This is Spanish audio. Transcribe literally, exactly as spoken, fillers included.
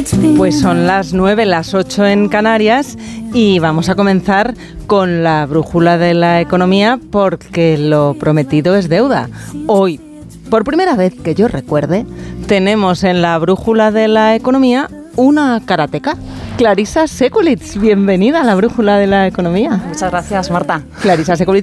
Pues son las nueve, las ocho en Canarias y vamos a comenzar con la brújula de la economía porque lo prometido es deuda. Hoy, por primera vez que yo recuerde, tenemos en la brújula de la economía una karateca. Clarisa Sekulic, bienvenida a la brújula de la economía. Muchas gracias, Marta. Clarisa Sekulic